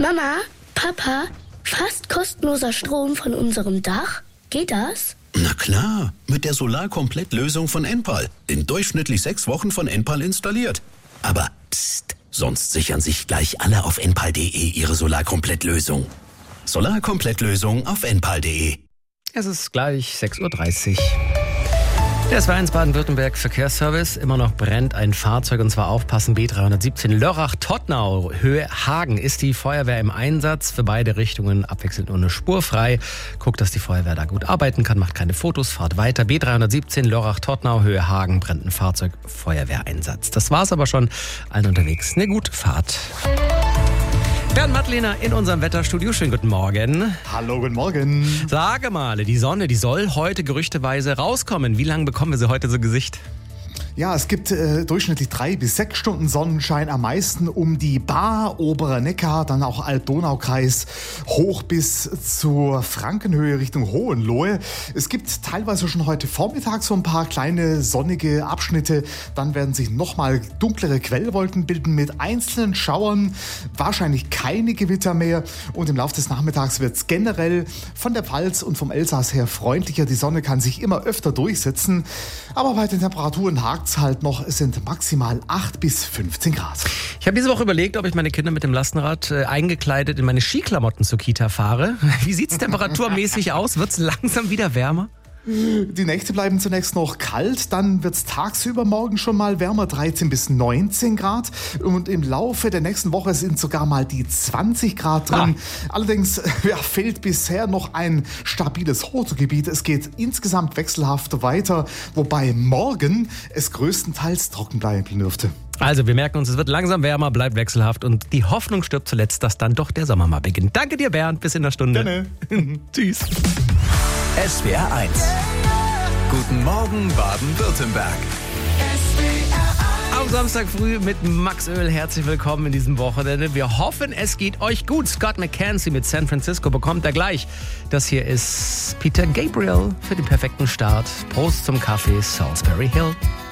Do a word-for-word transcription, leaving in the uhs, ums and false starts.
Mama, Papa, fast kostenloser Strom von unserem Dach? Geht das? Na klar, mit der Solarkomplett-Lösung von Enpal. In durchschnittlich sechs Wochen von Enpal installiert. Aber psst, sonst sichern sich gleich alle auf enpal punkt de ihre Solarkomplett-Lösung. Solarkomplett-Lösung auf enpal punkt de. Es ist gleich sechs Uhr dreißig. Der S W eins Baden-Württemberg Verkehrsservice. Immer noch brennt ein Fahrzeug, und zwar aufpassen, B dreihundertsiebzehn Lörrach-Todtnau, Höhe Hagen. Ist die Feuerwehr im Einsatz, für beide Richtungen abwechselnd nur eine Spur frei. Guckt, dass die Feuerwehr da gut arbeiten kann, macht keine Fotos, fahrt weiter. B dreihundertsiebzehn Lörrach-Todtnau, Höhe Hagen, brennt ein Fahrzeug, Feuerwehreinsatz. Das war's aber schon. Allen unterwegs eine gute Fahrt. Bernd Mattlehner in unserem Wetterstudio. Schönen guten Morgen. Hallo, guten Morgen. Sage mal, die Sonne, die soll heute gerüchteweise rauskommen. Wie lange bekommen wir sie heute zu Gesicht? Ja, es gibt äh, durchschnittlich drei bis sechs Stunden Sonnenschein, am meisten um die Baar, Oberer Neckar, dann auch Alb-Donau-Kreis, hoch bis zur Frankenhöhe Richtung Hohenlohe. Es gibt teilweise schon heute Vormittag so ein paar kleine sonnige Abschnitte. Dann werden sich nochmal dunklere Quellwolken bilden mit einzelnen Schauern, wahrscheinlich keine Gewitter mehr. Und im Laufe des Nachmittags wird es generell von der Pfalz und vom Elsass her freundlicher. Die Sonne kann sich immer öfter durchsetzen, aber bei den Temperaturen hakt halt noch, es sind maximal acht bis fünfzehn Grad. Ich habe diese Woche überlegt, ob ich meine Kinder mit dem Lastenrad äh, eingekleidet in meine Skiklamotten zur Kita fahre. Wie sieht es temperaturmäßig aus? Wird es langsam wieder wärmer? Die Nächte bleiben zunächst noch kalt, dann wird es tagsüber morgen schon mal wärmer, dreizehn bis neunzehn Grad. Und im Laufe der nächsten Woche sind sogar mal die zwanzig Grad drin. Ah. Allerdings ja, fehlt bisher noch ein stabiles Hochgebiet. Es geht insgesamt wechselhaft weiter, wobei morgen es größtenteils trocken bleiben dürfte. Also wir merken uns, es wird langsam wärmer, bleibt wechselhaft und die Hoffnung stirbt zuletzt, dass dann doch der Sommer mal beginnt. Danke dir, Bernd, bis in der Stunde. Gerne. Tschüss. S W R eins. Guten Morgen, Baden-Württemberg. Am Samstag früh mit Max Öl. Herzlich willkommen in diesem Wochenende. Wir hoffen, es geht euch gut. Scott McKenzie mit San Francisco bekommt er gleich. Das hier ist Peter Gabriel für den perfekten Start. Prost zum Kaffee, Salisbury Hill.